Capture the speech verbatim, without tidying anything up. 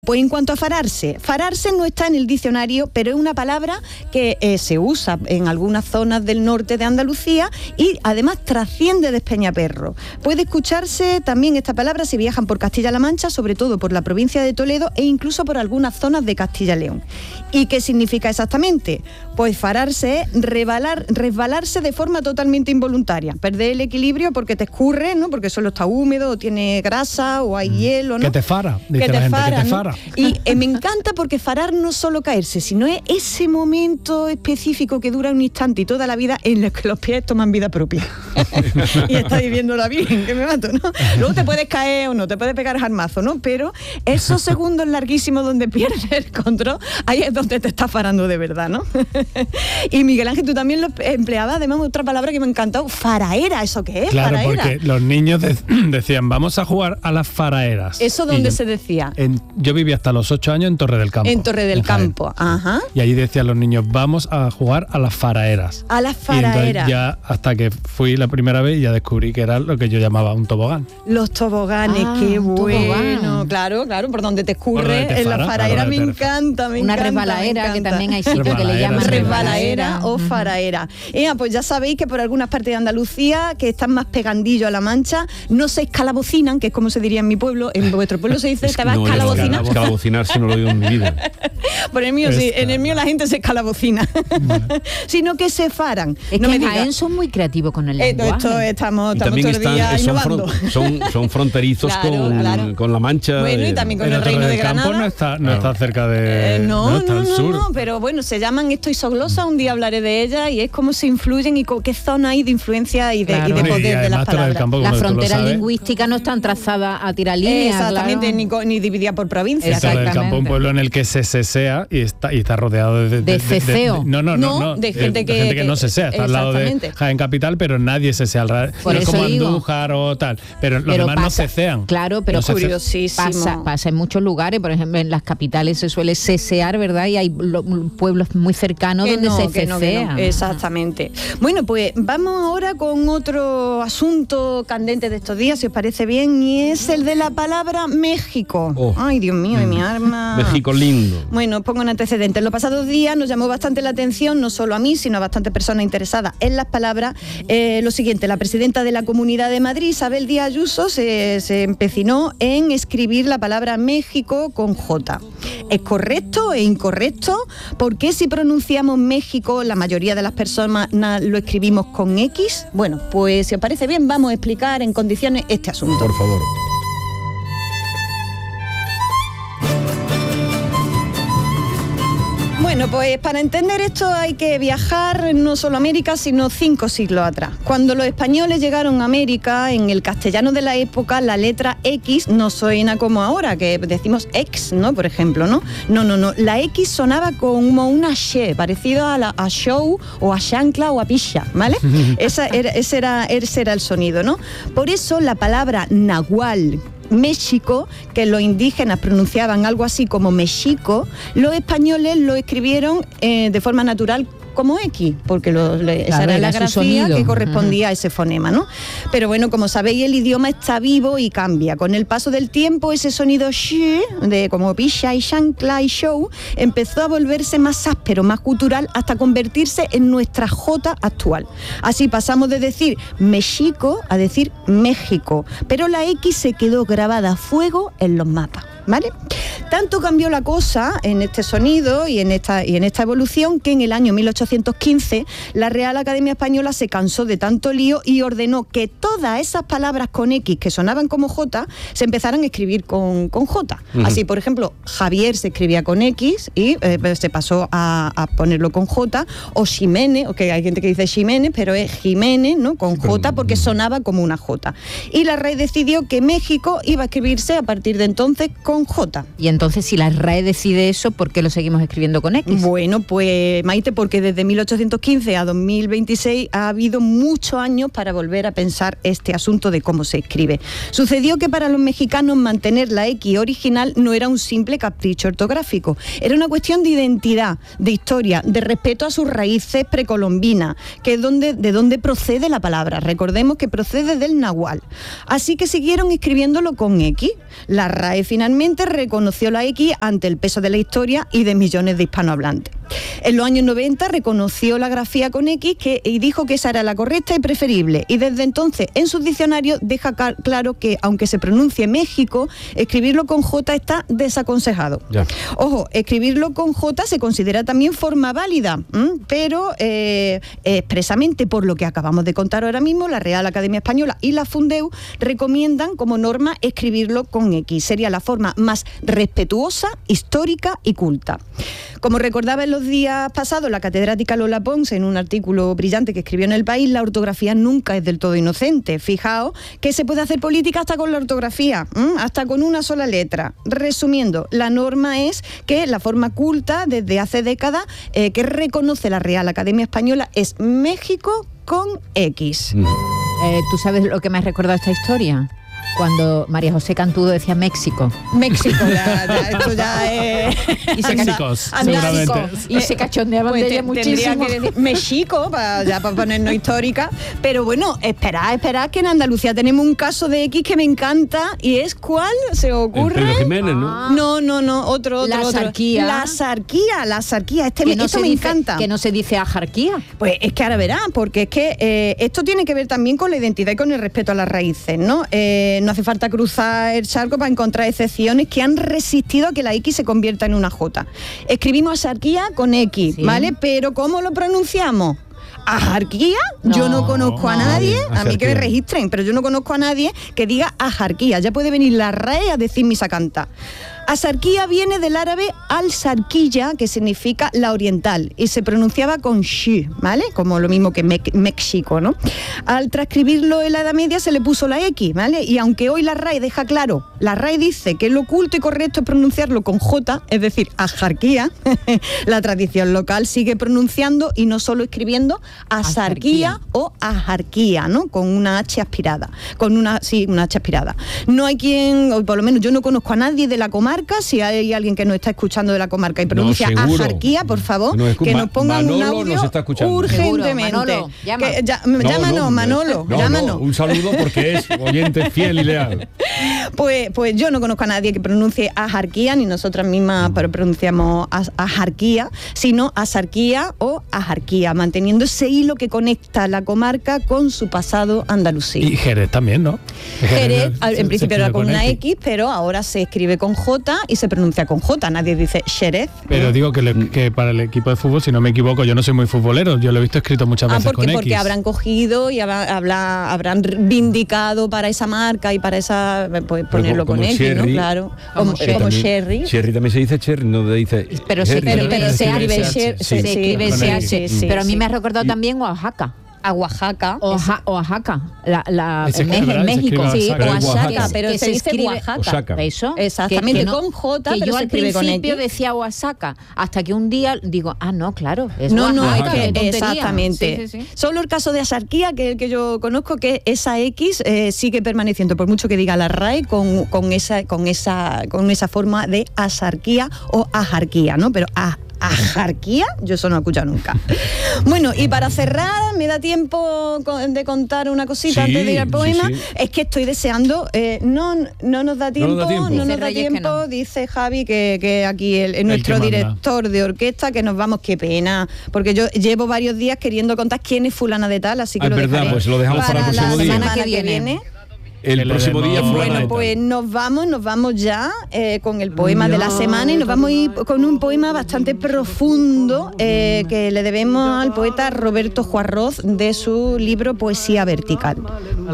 Pues en cuanto a fararse, fararse no está en el diccionario, pero es una palabra que eh, se usa en algunas zonas del norte de Andalucía y además trasciende de Despeñaperro. Puede escucharse también esta palabra si viajan por Castilla-La Mancha, sobre todo por la provincia de Toledo e incluso por algunas zonas de Castilla-León. ¿Y qué significa exactamente? Pues fararse es rebalar, resbalarse de forma totalmente involuntaria, perder el equilibrio porque te escurre, ¿no? Porque solo está húmedo o tiene grasa o hay mm. hielo, ¿no? Que te fara, dice que la te gente, fara, que te ¿no? fara. Y eh, me encanta porque farar no es solo caerse, sino es ese momento específico que dura un instante y toda la vida en el que los pies toman vida propia. Y estás viviéndola bien, que me mato, ¿no? Luego te puedes caer o no, te puedes pegar jarmazo, ¿no? Pero esos segundos larguísimos donde pierdes el control, ahí es donde te estás farando de verdad, ¿no? Y Miguel Ángel, tú también lo empleabas, además otra palabra que me ha encantado, faraera, ¿eso qué es? Claro, faraera. Porque los niños de- decían, vamos a jugar a las faraeras. ¿Eso Y dónde yo, se decía? En, yo viví hasta los ocho años en Torre del Campo. En Torre del en Jaén. Campo, ajá. Y allí decían los niños, vamos a jugar a las faraeras. A las Y entonces faraeras. ya hasta que fui la primera vez ya descubrí que era lo que yo llamaba un tobogán. Los toboganes, Ah, qué un bueno. tobogán. Claro, claro, por donde te escurre, Por donde te en la fara, faraera claro, me te- encanta, me Una encanta. resbaladera, me que encanta. también hay sitios que le Resbaladera, llaman sí. Resbaladera o Ujú. faraera. Ea, pues ya sabéis que por algunas partes de Andalucía, que están más pegandillo a la Mancha, no se escalabocinan, que es como se diría en mi pueblo. En vuestro pueblo se dice, te vas a No, yo escalabocinar. escalabocinar si no lo digo en mi vida. Por el mío sí, Esta. en el mío la gente se escalabocina. Sino que se faran. Es no que me en digas, Jaén son muy creativos con el eh, lenguaje. esto estamos, Y estamos también todo el están, día eh, son, innovando. fron- son, son fronterizos Claro, con, claro. con La Mancha. Bueno, y eh, también con Pero el Torre Reino de del Campo Granada. no está, no está cerca de... Eh, no, está no, al no, sur. no, pero bueno, se llaman esto isoglosa, un día hablaré de ella y es cómo se influyen y co- qué zona hay de influencia y de, Claro. y de Bueno, y poder de además las Torre del palabras. Campo, como Las tú lo fronteras sabes, lingüísticas no están trazadas a tirar líneas. Exactamente, claro. ni, co- ni dividida por provincia. El Torre del Campo, un Exactamente. pueblo en el que se sesea y está, y está rodeado de... De ceseo. no, no, no, No, no, de gente que- que- no sesea, está al lado de exactamente. Jaén Capital, pero nadie sesea. al ra- Por no es eso como digo. Andújar o tal, pero los Pero demás no pasa- cesean. Claro, pero No se- Curiosísimo. Pasa, pasa en muchos lugares, por ejemplo, en las capitales se suele cesear, ¿verdad? Y hay lo- pueblos muy cercanos Que donde no, se que no, que no. cesea. Exactamente. Bueno, pues vamos ahora con otro asunto candente de estos días, si os parece bien, y es el de la palabra México. Oh. Ay, Dios mío, de mi arma. México lindo. Bueno, os pongo en antecedentes. En los pasados días nos llamó bastante la atención, no solo a mí, sino a bastantes personas interesadas en las palabras. Eh, lo siguiente, la presidenta de la Comunidad de Madrid, Isabel Díaz Ayuso, se, se empecinó en escribir la palabra México con J. ¿Es correcto? ¿Es incorrecto? ¿Por qué si pronunciamos México, la mayoría de las personas na- lo escribimos con X? Bueno, pues si os parece bien, vamos a explicar en condiciones este asunto. Por favor. Bueno, pues para entender esto hay que viajar no solo a América, sino cinco siglos atrás. Cuando los españoles llegaron a América, en el castellano de la época, la letra X no suena como ahora, que decimos ex, ¿no? Por ejemplo, ¿no? No, no, no. La X sonaba como una she, parecido a, la, a show o a chancla o a picha, ¿vale? Esa era, ese, era, ese era el sonido, ¿no? Por eso la palabra nahual, México, que los indígenas pronunciaban algo así como mexico, los españoles lo escribieron eh, de forma natural como X, porque lo, le, esa Claro, era la era su grafía sonido. que correspondía a ese fonema, ¿no? Pero bueno, como sabéis, el idioma está vivo y cambia. Con el paso del tiempo, ese sonido sh, de como picha y chancla y show, empezó a volverse más áspero, más cultural, hasta convertirse en nuestra J actual. Así pasamos de decir México a decir México, pero la X se quedó grabada a fuego en los mapas, ¿vale? Tanto cambió la cosa en este sonido y en esta, y en esta evolución que en el año mil ochocientos quince la Real Academia Española se cansó de tanto lío y ordenó que todas esas palabras con X que sonaban como J se empezaran a escribir con, con J. Ujú. Así, por ejemplo, Javier se escribía con X y eh, se pasó a, a ponerlo con J, o Ximénez, o que hay gente que dice Ximénez, pero es Jiménez, ¿no? Con J porque sonaba como una J. Y la R A E decidió que México iba a escribirse a partir de entonces con J. Y entonces, si la R A E decide eso, ¿por qué lo seguimos escribiendo con X? Bueno, pues Maite, porque desde mil ochocientos quince a dos mil veintiséis ha habido muchos años para volver a pensar este asunto de cómo se escribe. Sucedió que para los mexicanos mantener la X original no era un simple capricho ortográfico, era una cuestión de identidad, de historia, de respeto a sus raíces precolombinas, que es donde, de donde procede la palabra. Recordemos que procede del náhuatl. Así que siguieron escribiéndolo con X. La R A E finalmente finalmente reconoció la X ante el peso de la historia y de millones de hispanohablantes. En los años noventa reconoció la grafía con X que, y dijo que esa era la correcta y preferible. Y desde entonces en sus diccionarios deja ca- claro que aunque se pronuncie México, escribirlo con J está desaconsejado. Ya. Ojo, escribirlo con J se considera también forma válida, ¿m? pero eh, expresamente por lo que acabamos de contar ahora mismo, la Real Academia Española y la Fundeu recomiendan como norma escribirlo con X. Sería la forma más respetuosa, histórica y culta. Como recordaba en los días pasados la catedrática Lola Pons en un artículo brillante que escribió en El País, la ortografía nunca es del todo inocente. Fijaos que se puede hacer política hasta con la ortografía, ¿m? hasta con una sola letra. Resumiendo, la norma es que la forma culta desde hace décadas eh, que reconoce la Real Academia Española es México con X. Mm. Eh, ¿Tú sabes lo que me ha recordado esta historia? Cuando María José Cantudo decía México. México, ya, ya, esto ya es... Y se, Méxicos, anda- seguramente. y se cachondeaban Pues de ella te- tendría muchísimo. que decir México, para, ya para ponernos histórica. Pero bueno, esperad, esperad que en Andalucía tenemos un caso de X que me encanta y es ¿cuál se os El ocurre? Pedro Jiménez, ¿no? Ah. No, no, no, otro, otro, La otro. sarquía. La sarquía, la sarquía. Este Que me, no esto se me dice- encanta. Que no se dice ajarquía. Pues es que ahora verás, porque es que eh, esto tiene que ver también con la identidad y con el respeto a las raíces, ¿no? Eh, no hace falta cruzar el charco para encontrar excepciones que han resistido a que la X se convierta en una J. Escribimos asarquía con X, Sí. ¿vale? Pero ¿cómo lo pronunciamos? ¿Ajarquía? Yo no No, conozco a no. nadie, a mí que me Ajarquía. registren, pero yo no conozco a nadie que diga ajarquía. Ya puede venir la R A E a decir misa canta. Asarquía viene del árabe al-sarquilla, que significa la oriental, y se pronunciaba con shi, ¿vale? Como lo mismo que Me- México, ¿no? Al transcribirlo en la Edad Media se le puso la X, ¿vale? Y aunque hoy la R A E deja claro, la R A E dice que lo oculto y correcto es pronunciarlo con J, es decir, ajarquía, la tradición local sigue pronunciando y no solo escribiendo asarquía Asarquía. o ajarquía, ¿no? Con una H aspirada, con una, sí, una H aspirada. No hay quien, o por lo menos yo no conozco a nadie de la comarca. Si hay alguien que nos está escuchando de la comarca y pronuncia seguro. ajarquía, por favor, Nos escu- que Ma- nos pongan un Manolo audio nos está escuchando. urgentemente. Seguro, Manolo, llama. Que- ya- No, llámanos, no, Manolo, no, llámanos. no, un saludo porque es oyente fiel y leal. Pues, pues yo no conozco a nadie que pronuncie ajarquía, ni nosotras mismas pero pronunciamos as- ajarquía, sino asarquía o ajarquía, manteniendo ese hilo que conecta la comarca con su pasado andalusí. Y Jerez también, ¿no? Jerez, se- en se principio escribe era con una X, pero ahora se escribe con J y se pronuncia con J. Nadie dice Jerez. Pero digo que, le- que para el equipo de fútbol, si no me equivoco, yo no soy muy futbolero, yo lo he visto escrito muchas Ah, veces porque, con porque X. habrán cogido y habrá- habla- habrán vindicado para esa marca y para esa pues, ponerlo como con X, Cherry, ¿no? Claro. como Como, Cherry. como También- Cherry. Cherry también se dice Cherry, no se dice Pero se Cherry, Pero, escribe- pero se se escribe escribe Cher- sí, sí, Se sí, escribe con C X. H. sí, sí, Pero a mí sí. me ha recordado también Oaxaca. A Oaxaca. Oaxa- Oaxaca. La, la, Ese en es Mex- verdad, en se México. escribe Sí, Oaxaca. Pero es Oaxaca, Oaxaca. pero Que se, se dice escribe Oaxaca. Oaxaca. Eso. Exactamente, que- que no- con J, que pero yo se al escribe con principio X. decía Oaxaca, hasta que un día digo, ah, no, claro, es No, no, Oaxaca, es qué que tontería. exactamente. Sí, sí, sí. Solo el caso de asarquía, que es el que yo conozco, que esa X eh, sigue permaneciendo, por mucho que diga la R A E, con, con, esa, con, esa, con esa forma de asarquía o ajarquía, ¿no? Pero a, ajarquía, yo eso no lo he escuchado nunca. Bueno, y para cerrar, me da tiempo con- de contar una cosita Sí, antes de ir al sí, poema. sí. Es que estoy deseando, eh, no, no nos da tiempo, nos da tiempo. no nos Dice da Reyes que tiempo, no. dice Javi que, que aquí el, el nuestro que manda. director de orquesta, que nos vamos, qué pena, porque yo llevo varios días queriendo contar quién es fulana de tal, así que Ah, lo es verdad, dejaré pues lo dejamos para el próximo la día. semana que Que viene. viene. El Que le próximo demos- día fulana de Bueno, tal. pues nos vamos, nos vamos ya eh, con el poema de la semana y nos vamos a ir con un poema bastante profundo eh, que le debemos al poeta Roberto Juarroz de su libro Poesía Vertical.